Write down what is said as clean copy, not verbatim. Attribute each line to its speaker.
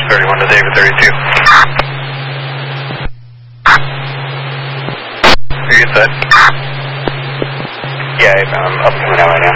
Speaker 1: 31 to David 32. Are you set? Yeah, I'm up coming out right now.